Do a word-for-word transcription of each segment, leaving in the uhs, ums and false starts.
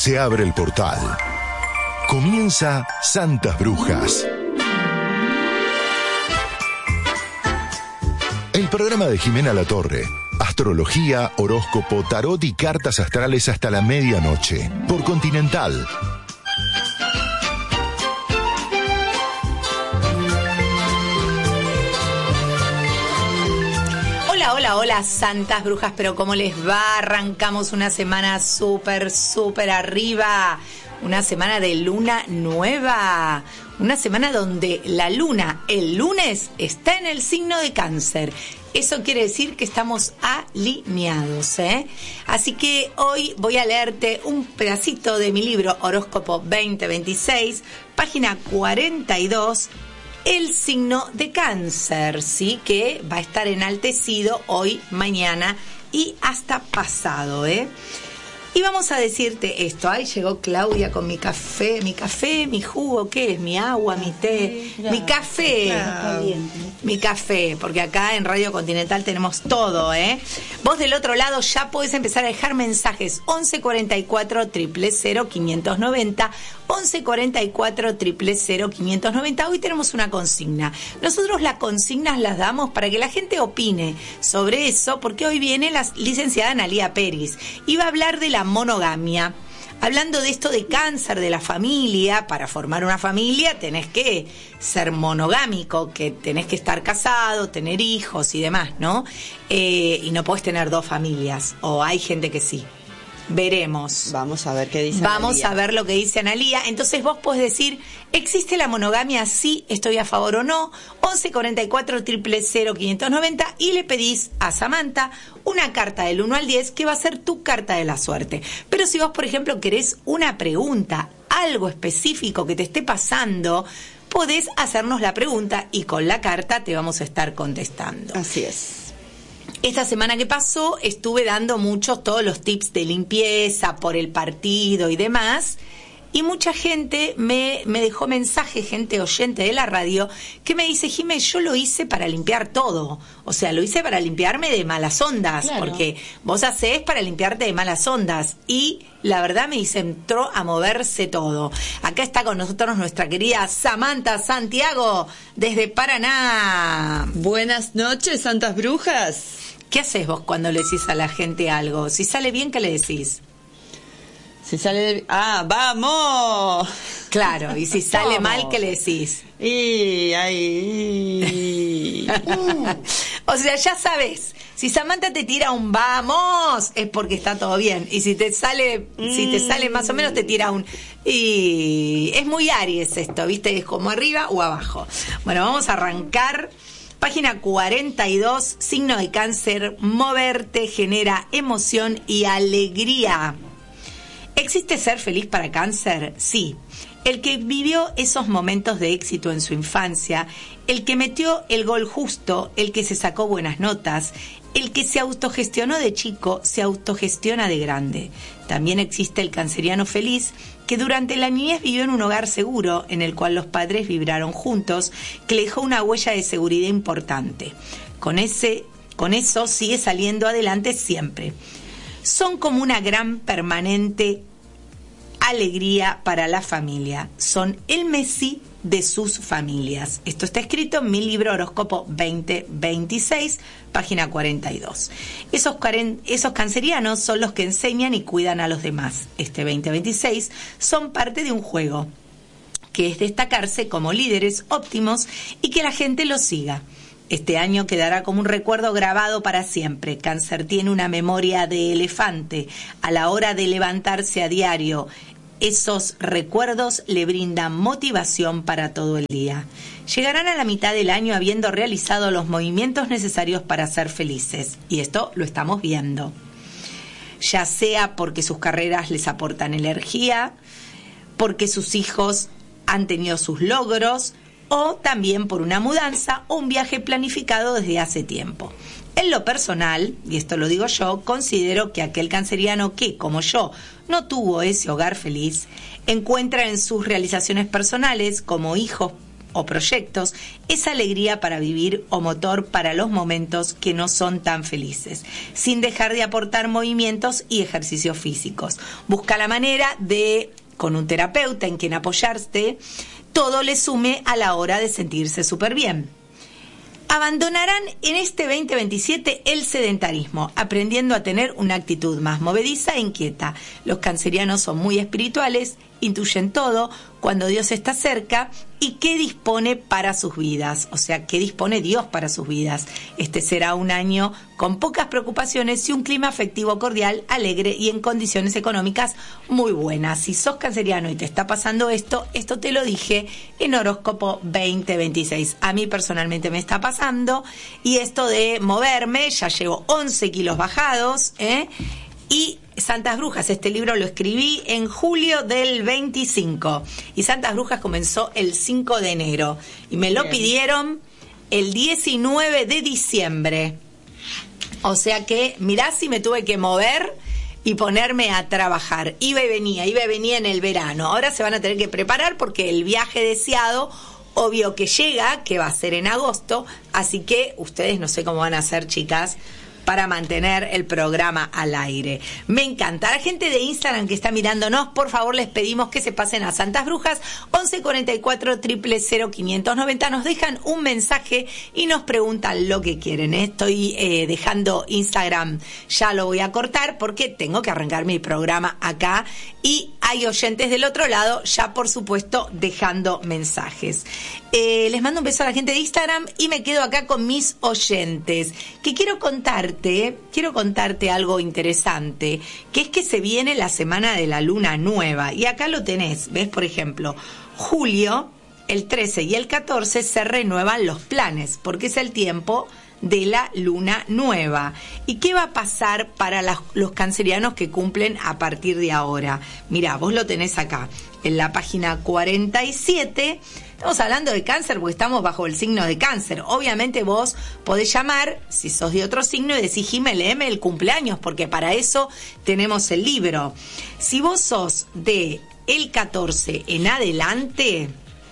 Se abre el portal. Comienza Santas Brujas. El programa de Jimena Latorre. Astrología, horóscopo, tarot y cartas astrales hasta la medianoche. Por Continental. Hola, hola, hola, Santas Brujas, pero ¿cómo les va? Arrancamos una semana súper, súper arriba. Una semana de luna nueva. Una semana donde la luna, el lunes, está en el signo de Cáncer. Eso quiere decir que estamos alineados, ¿eh? Así que hoy voy a leerte un pedacito de mi libro Horóscopo veinte veintiséis, página cuarenta y dos, el signo de Cáncer, ¿sí? Que va a estar enaltecido hoy, mañana y hasta pasado, ¿eh? Y vamos a decirte esto. Ay, llegó Claudia con mi café, mi café, mi jugo, ¿qué es? Mi agua, mi té, claro, mi café, claro. Mi café, porque acá en Radio Continental tenemos todo, ¿eh? Vos del otro lado ya podés empezar a dejar mensajes. once cuarenta y cuatro, cero cero cero, quinientos noventa, once cuarenta y cuatro, cero cero cero, quinientos noventa. Hoy tenemos una consigna. Nosotros las consignas las damos para que la gente opine sobre eso, porque hoy viene la licenciada Analía Peris y va a hablar de la monogamia. Hablando de esto de Cáncer, de la familia, para formar una familia tenés que ser monogámico, que tenés que estar casado, tener hijos y demás, ¿no? Eh, y no podés tener dos familias, o hay gente que sí. Veremos. Vamos a ver qué dice Vamos Analía. a ver lo que dice Analía. Entonces vos podés decir, ¿existe la monogamia? Sí, estoy a favor o no. once cuarenta y cuatro, cero cero cero, quinientos noventa y le pedís a Samantha una carta del uno al diez que va a ser tu carta de la suerte. Pero si vos, por ejemplo, querés una pregunta, algo específico que te esté pasando, podés hacernos la pregunta y con la carta te vamos a estar contestando. Así es. Esta semana que pasó estuve dando muchos, todos los tips de limpieza por el partido y demás, y mucha gente me, me dejó mensajes, gente oyente de la radio, que me dice, Jimé, yo lo hice para limpiar todo, o sea, lo hice para limpiarme de malas ondas, claro. Porque vos hacés para limpiarte de malas ondas, y la verdad me dice, entró a moverse todo. Acá está con nosotros nuestra querida Samantha Santiago, desde Paraná. Buenas noches, Santas Brujas. ¿Qué haces vos cuando le decís a la gente algo? Si sale bien, ¿qué le decís? Si sale... ¡Ah, vamos! Claro, y si sale vamos. mal, ¿qué le decís? Y, ay, o sea, ya sabes, si Samantha te tira un vamos, es porque está todo bien. Y si te sale, mm. si te sale más o menos, te tira un... Y es muy Aries esto, ¿viste? Es como arriba o abajo. Bueno, vamos a arrancar... Página cuarenta y dos, signo de Cáncer, moverte genera emoción y alegría. ¿Existe ser feliz para Cáncer? Sí. El que vivió esos momentos de éxito en su infancia, el que metió el gol justo, el que se sacó buenas notas, el que se autogestionó de chico, se autogestiona de grande. También existe el canceriano feliz, que durante la niñez vivió en un hogar seguro, en el cual los padres vibraron juntos, que le dejó una huella de seguridad importante. Con ese, con eso sigue saliendo adelante siempre. Son como una gran permanente alegría para la familia. Son el Messi de sus familias. Esto está escrito en mi libro Horóscopo veinte veintiséis, página cuarenta y dos. Esos, esos cancerianos son los que enseñan y cuidan a los demás. Este veinte veintiséis son parte de un juego, que es destacarse como líderes óptimos y que la gente los siga. Este año quedará como un recuerdo grabado para siempre. Cáncer tiene una memoria de elefante. A la hora de levantarse a diario, esos recuerdos le brindan motivación para todo el día. Llegarán a la mitad del año habiendo realizado los movimientos necesarios para ser felices. Y esto lo estamos viendo. Ya sea porque sus carreras les aportan energía, porque sus hijos han tenido sus logros, o también por una mudanza o un viaje planificado desde hace tiempo. En lo personal, y esto lo digo yo, considero que aquel canceriano que, como yo, no tuvo ese hogar feliz, encuentra en sus realizaciones personales, como hijos o proyectos, es alegría para vivir o motor para los momentos que no son tan felices, sin dejar de aportar movimientos y ejercicios físicos. Busca la manera de, con un terapeuta en quien apoyarte, todo le sume a la hora de sentirse súper bien. Abandonarán en este veinte veintisiete el sedentarismo, aprendiendo a tener una actitud más movediza e inquieta. Los cancerianos son muy espirituales, intuyen todo, cuando Dios está cerca y qué dispone para sus vidas, o sea, qué dispone Dios para sus vidas. Este será un año con pocas preocupaciones y un clima afectivo cordial, alegre y en condiciones económicas muy buenas. Si sos canceriano y te está pasando esto, esto te lo dije en Horóscopo veinte veintiséis. A mí personalmente me está pasando, y esto de moverme, ya llevo once kilos bajados, ¿eh? Y Santas Brujas, este libro lo escribí en julio del veinticinco y Santas Brujas comenzó el cinco de enero y me lo Bien. pidieron el diecinueve de diciembre. O sea que mirá si me tuve que mover y ponerme a trabajar. Iba y venía, iba y venía en el verano. Ahora se van a tener que preparar porque el viaje deseado, obvio que llega, que va a ser en agosto, así que ustedes no sé cómo van a hacer, chicas, para mantener el programa al aire. Me encanta. La gente de Instagram que está mirándonos, por favor, les pedimos que se pasen a Santas Brujas, once cuarenta y cuatro, cero cero cero, quinientos noventa, nos dejan un mensaje y nos preguntan lo que quieren. Estoy eh, dejando Instagram, ya lo voy a cortar porque tengo que arrancar mi programa acá y hay oyentes del otro lado, ya por supuesto, dejando mensajes. Eh, les mando un beso a la gente de Instagram y me quedo acá con mis oyentes, que quiero contarte, quiero contarte algo interesante, que es que se viene la semana de la luna nueva, y acá lo tenés, ves, por ejemplo, julio, el trece y el catorce se renuevan los planes, porque es el tiempo de la luna nueva. ¿Y qué va a pasar para las, los cancerianos que cumplen a partir de ahora? Mirá, vos lo tenés acá, en la página cuarenta y siete. Estamos hablando de cáncer porque estamos bajo el signo de cáncer. Obviamente vos podés llamar, si sos de otro signo, y decís, Jimé, léeme el cumpleaños, porque para eso tenemos el libro. Si vos sos de el catorce en adelante,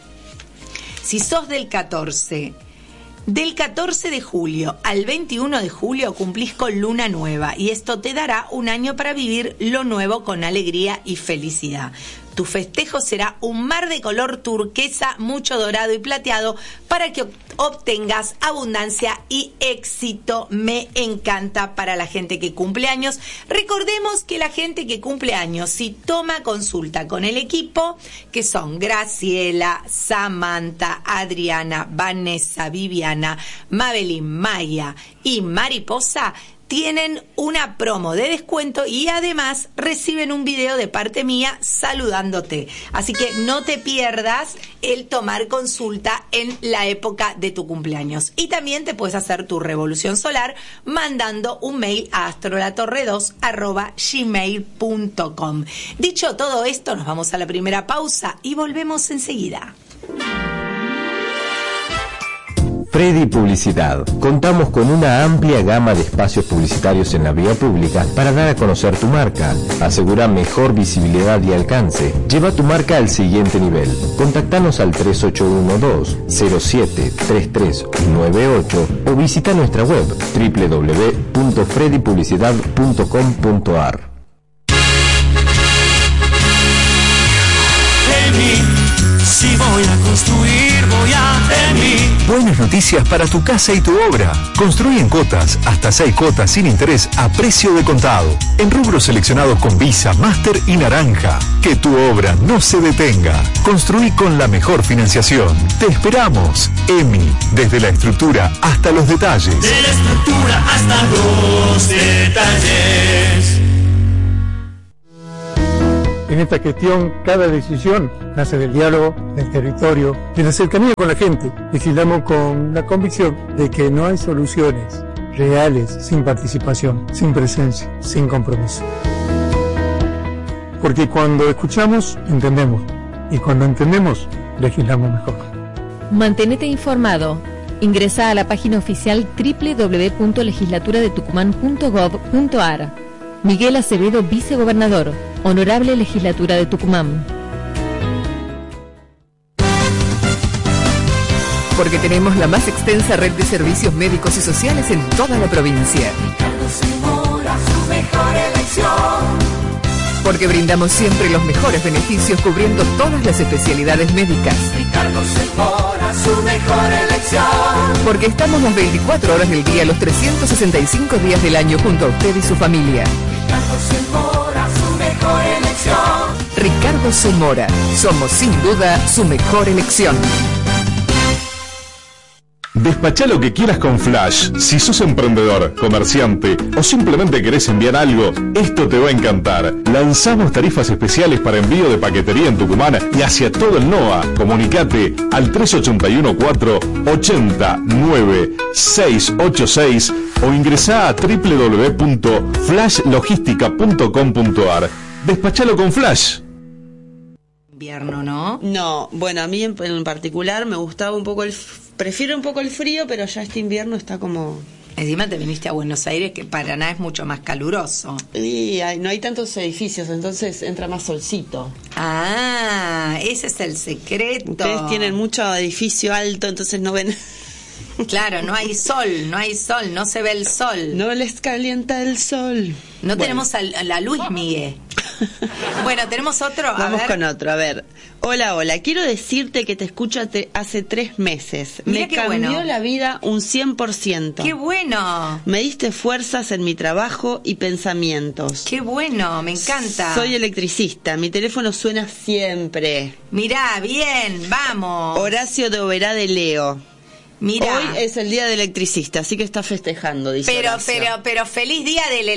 si sos del catorce, del catorce de julio al veintiuno de julio cumplís con luna nueva, y esto te dará un año para vivir lo nuevo con alegría y felicidad. Tu festejo será un mar de color turquesa, mucho dorado y plateado, para que obtengas abundancia y éxito. Me encanta para la gente que cumple años. Recordemos que la gente que cumple años, si toma consulta con el equipo, que son Graciela, Samantha, Adriana, Vanessa, Viviana, Mabelín, Maya y Mariposa, tienen una promo de descuento y además reciben un video de parte mía saludándote. Así que no te pierdas el tomar consulta en la época de tu cumpleaños. Y también te puedes hacer tu revolución solar mandando un mail a astrolatorre dos arroba gmail punto com. Dicho todo esto, nos vamos a la primera pausa y volvemos enseguida. Freddy Publicidad. Contamos con una amplia gama de espacios publicitarios en la vía pública para dar a conocer tu marca. Asegura mejor visibilidad y alcance. Lleva tu marca al siguiente nivel. Contactanos al tres ocho uno dos, cero siete, tres tres nueve ocho o visita nuestra web doble u doble u doble u punto freddy publicidad punto com punto a r. Si voy a construir, voy a Emi. Buenas noticias para tu casa y tu obra. Construí en cuotas, hasta seis cuotas sin interés a precio de contado. En rubros seleccionados con Visa, Master y Naranja. Que tu obra no se detenga. Construí con la mejor financiación. Te esperamos. Emi, desde la estructura hasta los detalles. De la estructura hasta los detalles. En esta gestión, cada decisión nace del diálogo, del territorio, de la cercanía con la gente. Legislamos con la convicción de que no hay soluciones reales sin participación, sin presencia, sin compromiso. Porque cuando escuchamos, entendemos. Y cuando entendemos, legislamos mejor. Mantenete informado. Ingresa a la página oficial doble u doble u doble u punto legislatura de tucumán punto gov punto a r. Miguel Acevedo, vicegobernador. Honorable Legislatura de Tucumán. Porque tenemos la más extensa red de servicios médicos y sociales en toda la provincia. Ricardo Zamora, su mejor elección. Porque brindamos siempre los mejores beneficios cubriendo todas las especialidades médicas. Ricardo Zamora, su mejor elección. Porque estamos las veinticuatro horas del día, los trescientos sesenta y cinco días del año junto a usted y su familia. Ricardo Zamora, su mejor elección. Ricardo Zamora, somos sin duda su mejor elección. Despachá lo que quieras con Flash. Si sos emprendedor, comerciante o simplemente querés enviar algo, esto te va a encantar. Lanzamos tarifas especiales para envío de paquetería en Tucumán y hacia todo el NOA. Comunicate al tres ocho uno cuatro, ocho nueve, seis ocho seis o ingresá a doble u doble u doble u punto flash logística punto com punto a r. Despachalo con Flash. Invierno, ¿no? No, bueno, a mí en, en particular me gustaba un poco el... Prefiero un poco el frío, pero ya este invierno está como... Encima te viniste a Buenos Aires, que Paraná es mucho más caluroso. Y hay, no hay tantos edificios, entonces entra más solcito. Ah, ese es el secreto. Ustedes tienen mucho edificio alto, entonces no ven... Claro, no hay sol, no hay sol, no se ve el sol. No les calienta el sol. No bueno. tenemos a, a la Luis Miguel. Bueno, tenemos otro. A Vamos ver. con otro, a ver. Hola, hola, quiero decirte que te escucho te, hace tres meses. Mira Me qué cambió bueno. la vida un cien por ciento. ¡Qué bueno! Me diste fuerzas en mi trabajo y pensamientos. ¡Qué bueno! Me encanta. Soy electricista, mi teléfono suena siempre. Mirá, bien, vamos. Horacio de Oberá de Leo. Mirá. Hoy es el día del electricista, así que está festejando, dice Pero, Horacio. pero, pero feliz día del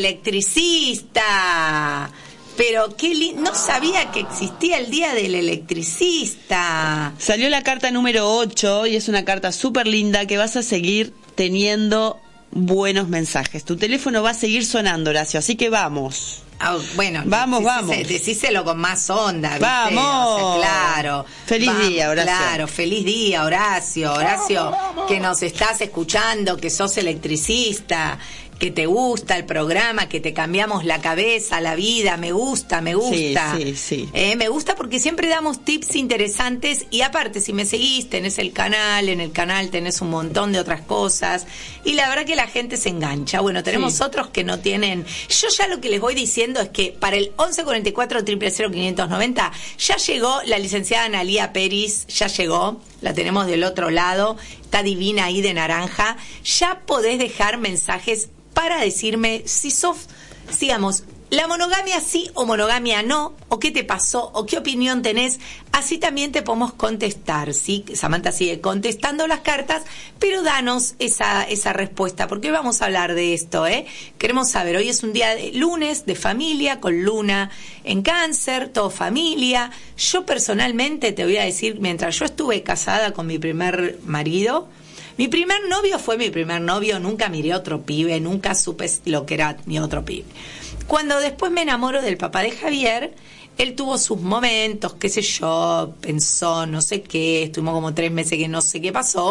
electricista. Pero qué lindo, no sabía que existía el día del electricista. Salió la carta número ocho y es una carta súper linda que vas a seguir teniendo buenos mensajes. Tu teléfono va a seguir sonando, Horacio, así que vamos. Oh, bueno, vamos, decíse, vamos. Decíselo con más onda, ¿viste? Vamos. O sea, claro. Feliz vamos, día, Horacio. Claro, feliz día, Horacio. Horacio, que nos estás escuchando, que sos electricista, que te gusta el programa, que te cambiamos la cabeza, la vida, me gusta, me gusta. Sí, sí, sí. Eh, me gusta porque siempre damos tips interesantes y aparte, si me seguís, tenés el canal, en el canal tenés un montón de otras cosas y la verdad que la gente se engancha. Bueno, tenemos Sí. otros que no tienen... Yo ya lo que les voy diciendo es que para el once cuarenta y cuatro, cero cero cero, quinientos noventa ya llegó la licenciada Analía Peris, ya llegó, la tenemos del otro lado, está divina ahí de naranja. Ya podés dejar mensajes para decirme si sos, digamos, la monogamia sí o monogamia no, o qué te pasó, o qué opinión tenés. Así también te podemos contestar, ¿sí? Samantha sigue contestando las cartas, pero danos esa, esa respuesta, porque hoy vamos a hablar de esto, ¿eh? Queremos saber, hoy es un día de lunes de familia, con luna en Cáncer, todo familia. Yo personalmente te voy a decir, mientras yo estuve casada con mi primer marido, mi primer novio fue mi primer novio, nunca miré otro pibe, nunca supe lo que era mi otro pibe. Cuando después me enamoro del papá de Javier, él tuvo sus momentos, qué sé yo, pensó no sé qué, estuvimos como tres meses que no sé qué pasó,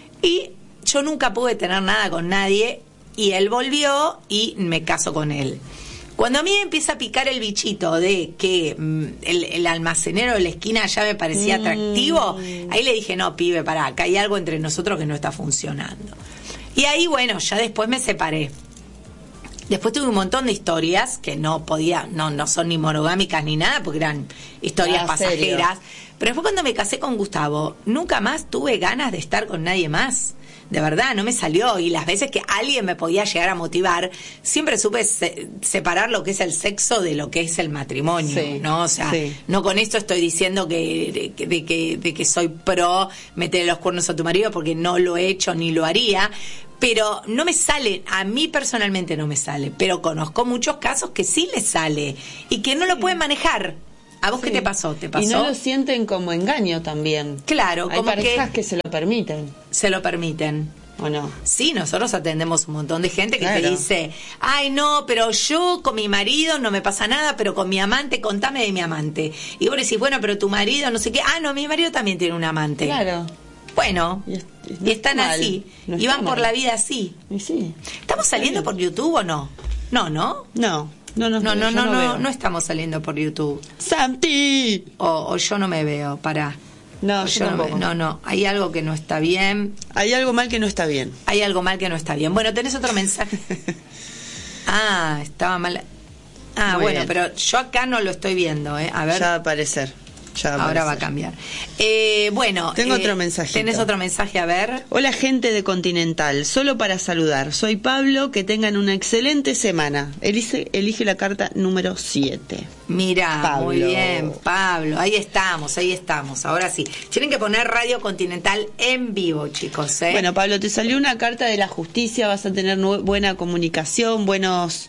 y yo nunca pude tener nada con nadie, y él volvió y me caso con él. Cuando a mí me empieza a picar el bichito de que mm, el, el almacenero de la esquina ya me parecía atractivo, mm. ahí le dije, no, pibe, pará, acá hay algo entre nosotros que no está funcionando. Y ahí, bueno, ya después me separé. Después tuve un montón de historias que no podía, no, no son ni monogámicas ni nada, porque eran historias Ah, pasajeras. ¿serio? Pero después cuando me casé con Gustavo, nunca más tuve ganas de estar con nadie más. De verdad, no me salió. Y las veces que alguien me podía llegar a motivar, siempre supe se- separar lo que es el sexo de lo que es el matrimonio, Sí, ¿no? O sea, sí. no con esto estoy diciendo que de, que- de que de que soy pro meterle los cuernos a tu marido, porque no lo he hecho ni lo haría. Pero no me sale, a mí personalmente no me sale, pero conozco muchos casos que sí les sale y que no lo pueden manejar. ¿A vos Sí. qué te pasó? ¿Te pasó? Y no lo sienten como engaño también. Claro, Hay como parejas que que se lo permiten, se lo permiten. ¿o no? Sí, nosotros atendemos un montón de gente que te Claro. dice, ay no, pero yo con mi marido no me pasa nada, pero con mi amante, contame de mi amante. Y vos decís, bueno, pero tu marido, no sé qué, ah no, mi marido también tiene un amante. Claro. Bueno, Y, es- y, no están está mal, así, no y está van por mal. la vida así. Y sí. ¿Estamos Está saliendo bien. por YouTube o no? No, ¿no? No, no, no, No, no, yo no, no, veo. no estamos saliendo por YouTube. Santi. O, o yo no me veo, pará. No, yo no, tampoco. no, no, hay algo que no está bien. Hay algo mal que no está bien. Hay algo mal que no está bien. Bueno, ¿tenés otro mensaje? Ah, estaba mal. Ah, Muy bueno, bien. pero yo acá no lo estoy viendo, ¿eh? A ver. Ya va a aparecer. Ya va a Ahora va a aparecer. cambiar. Eh, bueno. Tengo eh, otro mensajito. ¿Tenés otro mensaje? A ver. Hola gente de Continental, solo para saludar. Soy Pablo, que tengan una excelente semana. Elige, elige la carta número siete. Mira, Pablo. muy bien, Pablo. Ahí estamos, ahí estamos. Ahora sí. Tienen que poner Radio Continental en vivo, chicos, ¿eh? Bueno, Pablo, te salió una carta de la justicia, vas a tener nu- buena comunicación, buenos,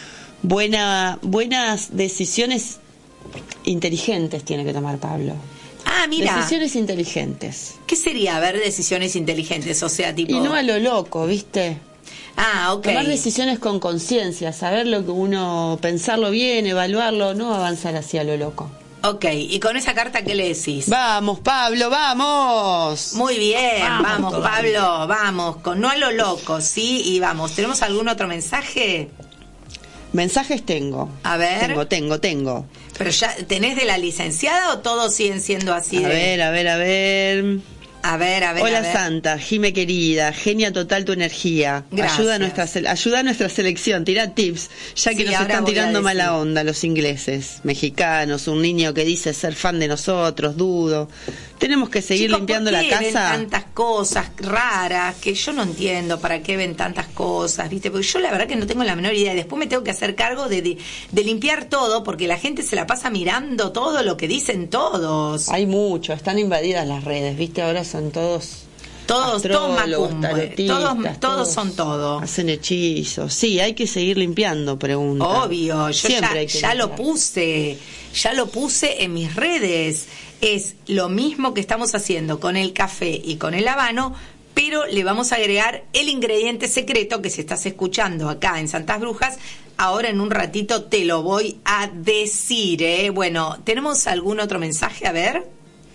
buena, buenas decisiones inteligentes tiene que tomar Pablo. Ah, mira. Decisiones inteligentes. ¿Qué sería? A ver, decisiones inteligentes, o sea, tipo... Y no a lo loco, ¿viste? Ah, ok. Tomar decisiones con conciencia, saber lo que uno, pensarlo bien, evaluarlo, no avanzar así a lo loco. Ok, y con esa carta, ¿qué le decís? Vamos, Pablo, vamos. Muy bien, Vamos vamos, todavía. Pablo, vamos, con no a lo loco, ¿sí? Y vamos, ¿tenemos algún otro mensaje? Mensajes tengo. A ver. Tengo, tengo, tengo. ¿Pero ya tenés de la licenciada o todos siguen siendo así? A de... ver, a ver, a ver. A ver, a ver, Hola a ver. Santa, Jime querida, genia total tu energía. Gracias. Ayuda a nuestra se- ayuda a nuestra selección, tira tips, ya que Sí, nos ahora están voy a tirando decir. mala onda los ingleses, mexicanos, un niño que dice ser fan de nosotros, dudo. Tenemos que seguir Chicos, limpiando ¿por la qué ven casa. tantas cosas raras que yo no entiendo para qué ven tantas cosas, ¿viste? Porque yo la verdad que no tengo la menor idea. Después me tengo que hacer cargo de, de, de limpiar todo porque la gente se la pasa mirando todo lo que dicen todos. Hay mucho, están invadidas las redes, ¿viste? Ahora son todos Todos, todos astrólogos, macumbe, tarotistas, todos, todos son todo. Hacen hechizos. Sí, hay que seguir limpiando, pregunta. Obvio, yo Siempre ya, hay que ya lo limpiar. puse, ya lo puse en mis redes. Es lo mismo que estamos haciendo con el café y con el habano, pero le vamos a agregar el ingrediente secreto que si estás escuchando acá en Santas Brujas, ahora en un ratito te lo voy a decir, ¿eh? Bueno, ¿tenemos algún otro mensaje? A ver.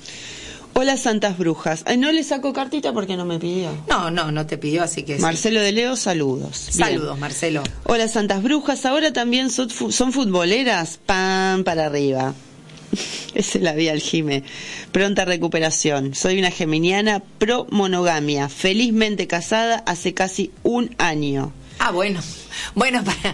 Hola Santas Brujas. Ay, no le saco cartita porque no me pidió. No, no, no te pidió, así que sí. Marcelo de Leo, saludos. Bien. Saludos, Marcelo. Hola Santas Brujas, ahora también son, fu- son futboleras. Pam, para arriba. Esa es la vía al Jime. Pronta recuperación. Soy una geminiana pro monogamia, felizmente casada hace casi un año. Ah, bueno. Bueno, para...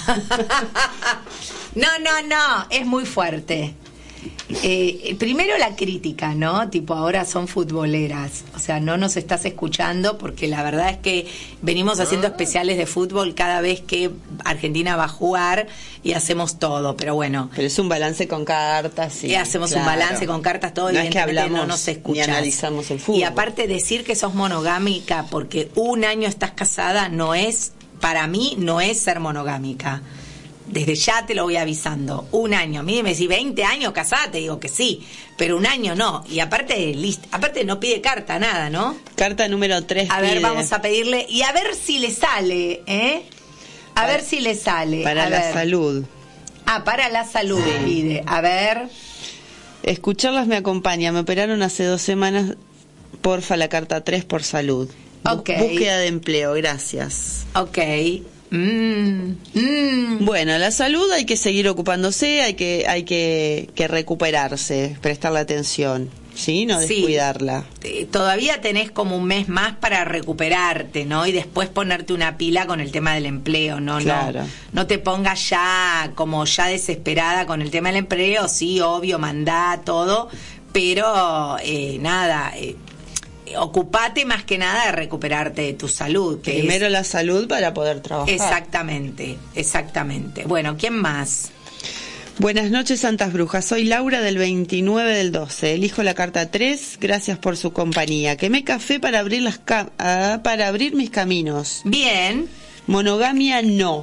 No, no, no, es muy fuerte. Eh, primero la crítica, ¿no? Tipo, ahora son futboleras. O sea, no nos estás escuchando porque la verdad es que venimos haciendo especiales de fútbol cada vez que Argentina va a jugar y hacemos todo, pero bueno. Pero es un balance con cartas. Y, Y hacemos claro. un balance con cartas, todo, No es que evidentemente hablamos no nos ni escuchás. analizamos el fútbol. Y aparte decir que sos monogámica porque un año estás casada no es, para mí, no es ser monogámica. Desde ya te lo voy avisando. Un año. A mí me decís veinte años casada, te digo que sí. Pero un año no. Y aparte, listo. Aparte no pide carta, nada, ¿no? Carta número tres. A ver, pide. vamos a pedirle. Y a ver si le sale, ¿eh? A Para- ver si le sale. Para A la ver. salud. Ah, para la salud pide. A ver. Escucharlas me acompaña. Me operaron hace dos semanas. Porfa, la carta tres por salud. Bu- Ok. Búsqueda de empleo, gracias. Ok. Mm, mm. Bueno, la salud hay que seguir ocupándose, hay que hay que, que recuperarse, prestarle atención, ¿sí? No Sí. descuidarla. Eh, Todavía tenés como un mes más para recuperarte, ¿no? Y después ponerte una pila con el tema del empleo, ¿no? Claro. No, no te pongas ya como ya desesperada con el tema del empleo, sí, obvio, mandá todo, pero eh, nada, eh, ocupate más que nada de recuperarte de tu salud. Que Primero es- la salud para poder trabajar. Exactamente, exactamente. Bueno, ¿quién más? Buenas noches, Santas Brujas. Soy Laura del veintinueve del doce. Elijo la carta tres. Gracias por su compañía. Quemé café para abrir las ca- ah, para abrir mis caminos. Bien. Monogamia no.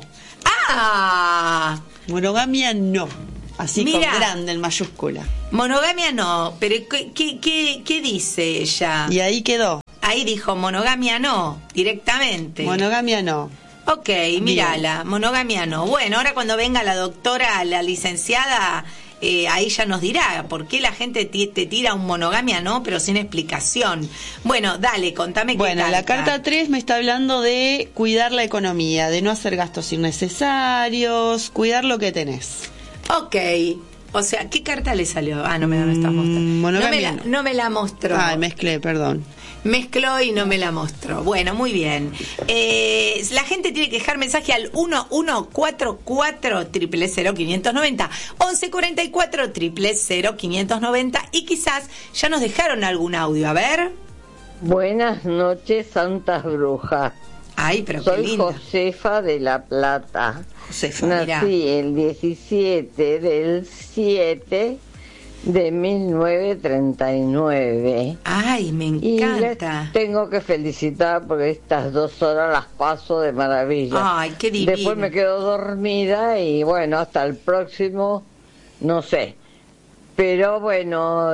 ¡Ah! Monogamia no. Así Mira. con grande en mayúscula. Monogamia no, pero ¿qué, qué, qué, qué dice ella? Y ahí quedó. Ahí dijo monogamia no, directamente. Monogamia no. Ok, mírala, monogamia no. Bueno, ahora cuando venga la doctora, la licenciada, eh, ahí ya nos dirá por qué la gente ti- te tira un monogamia no, pero sin explicación. Bueno, dale, contame qué Bueno, la carta. carta tres me está hablando de cuidar la economía, de no hacer gastos innecesarios, cuidar lo que tenés. Ok, O sea, ¿qué carta le salió? Ah, no me la estás mostrando. Mm, No me monogamia la, no. no me la mostró. Ah, mezclé, perdón. Mezcló y no me la mostró. Bueno, muy bien. Eh, la gente tiene que dejar mensaje al uno uno cuatro cuatro, cero cero cero, quinientos noventa, once cuarenta y cuatro, cero cero cero, quinientos noventa y quizás ya nos dejaron algún audio. A ver. Buenas noches, santas brujas. Ay, pero Soy qué lindo. Josefa de La Plata. Josefa, Nací mirá. el diecisiete del siete de mil novecientos treinta y nueve. Ay, me Y encanta. les tengo que felicitar porque estas dos horas las paso de maravilla. Ay, qué divino. Después me quedo dormida y bueno, hasta el próximo, no sé. Pero bueno,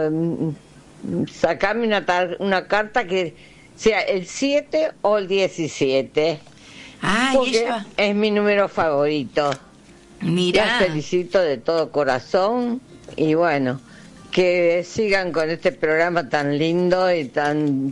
mm, sacame una, tar- una carta que sea el siete o el diecisiete. Ay, Porque ella. es mi número favorito. Mirá. Las felicito de todo corazón y bueno, que sigan con este programa tan lindo y tan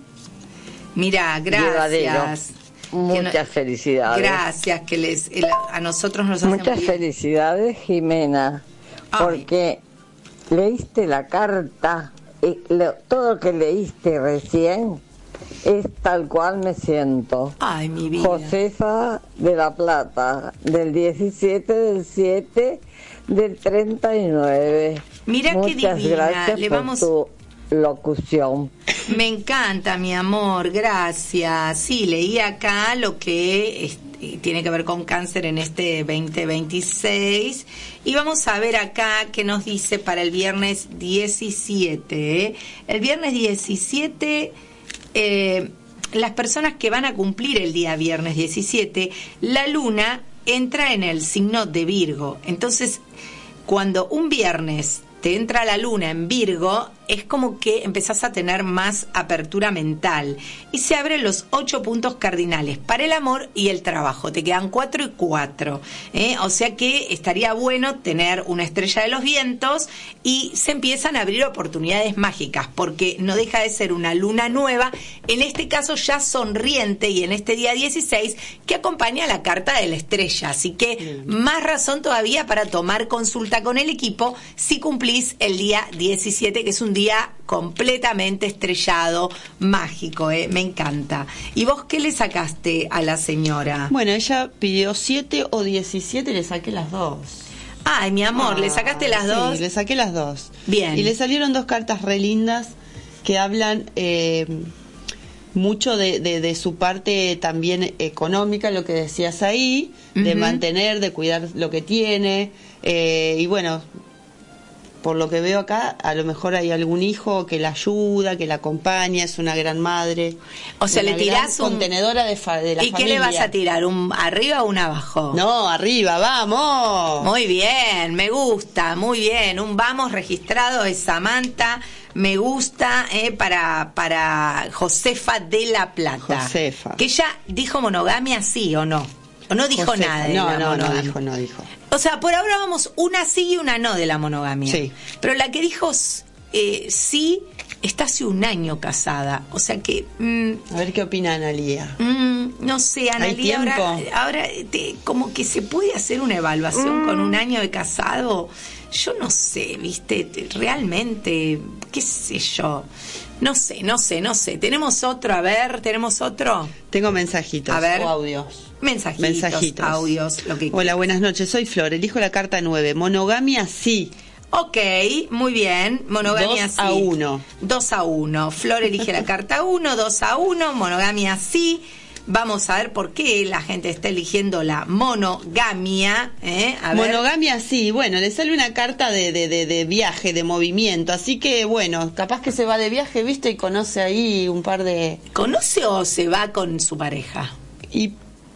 Mira, llevadero. gracias. Muchas Que no- felicidades. Gracias, que les el- a nosotros nos hacen Muchas muy- felicidades, Jimena, Ay. porque leíste la carta, y lo- todo lo que leíste recién es tal cual me siento. Ay, mi vida. Josefa de La Plata, del diecisiete del siete del treinta y nueve. Mira qué Muchas divina. gracias Le por vamos- tu locución. Me encanta, mi amor, gracias. Sí, leí acá lo que este, tiene que ver con cáncer en este veinte veintiséis. Y vamos a ver acá qué nos dice para el viernes diecisiete. ¿eh? El viernes diecisiete, eh, las personas que van a cumplir el día viernes diecisiete, la luna entra en el signo de Virgo. Entonces, cuando un viernes te entra la luna en Virgo, es como que empezás a tener más apertura mental y se abren los ocho puntos cardinales para el amor y el trabajo. Te quedan cuatro y cuatro, ¿eh? O sea que estaría bueno tener una estrella de los vientos y se empiezan a abrir oportunidades mágicas, porque no deja de ser una luna nueva, en este caso ya sonriente, y en este día dieciséis que acompaña la carta de la estrella. Así que más razón todavía para tomar consulta con el equipo si cumplís el día diecisiete, que es un día completamente estrellado, mágico, ¿eh? Me encanta. ¿Y vos qué le sacaste a la señora? Bueno, ella pidió siete o diecisiete, le saqué las dos. Ay, mi amor, ¿le Ah, sacaste las sí, dos? le saqué las dos. Bien. Y le salieron dos cartas re lindas que hablan eh, mucho de, de, de su parte también económica, lo que decías ahí, de Ujú. mantener, de cuidar lo que tiene. Eh, y bueno, por lo que veo acá, a lo mejor hay algún hijo que la ayuda, que la acompaña, es una gran madre. O sea, una le tirás gran un- contenedora de, fa- de la ¿Y qué familia. le vas a tirar? ¿Un arriba o un abajo? No, arriba, vamos. Muy bien, me gusta, muy bien. Un vamos registrado de Samantha, me gusta, eh, para, para Josefa de La Plata. Josefa. Que ella dijo monogamia, sí o no. O no dijo Josefa. nada de No, la no, no monogamia. dijo, no dijo. O sea, por ahora vamos una sí y una no de la monogamia. Sí. Pero la que dijo eh, sí está hace un año casada. O sea que... mm, A ver qué opina Analía. Mm, no sé, Analía, tiempo? ahora, ahora te- como que se puede hacer una evaluación Mm. con un año de casado. Yo no sé, viste, Te- realmente, qué sé yo. No sé, no sé, no sé. ¿Tenemos otro? A ver, ¿tenemos otro? Tengo mensajitos A ver. o audios. Mensajitos, Mensajitos. audios, lo que Hola, buenas noches. Soy Flor. Elijo la carta nueve. Monogamia, sí. Ok, muy bien. Monogamia Dos sí. a uno. Dos a uno. Flor elige la carta uno, dos a uno. Monogamia sí. Vamos a ver por qué la gente está eligiendo la monogamia. ¿eh? A ver. Monogamia, sí. Bueno, le sale una carta de, de, de, de viaje, de movimiento. Así que, bueno, capaz que se va de viaje, ¿viste? Y conoce ahí un par de... ¿Conoce o se va con su pareja? Y,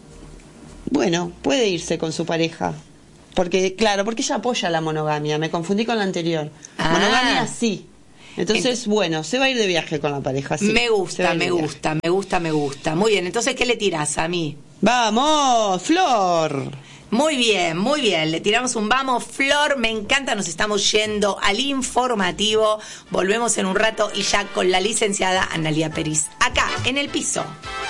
bueno, puede irse con su pareja. Porque, claro, porque ella apoya la monogamia. Me confundí con la anterior. Ah. Monogamia, sí. Entonces, Ent- bueno, se va a ir de viaje con la pareja, sí. me Se va gusta, a ir me de viaje. gusta, me gusta, me gusta. Muy bien, entonces, ¿qué le tirás a mí? ¡Vamos, Flor! Muy bien, muy bien. Le tiramos un vamos, Flor. Me encanta. Nos estamos yendo al informativo. Volvemos en un rato y ya con la licenciada Analía Peris. Acá, en el piso.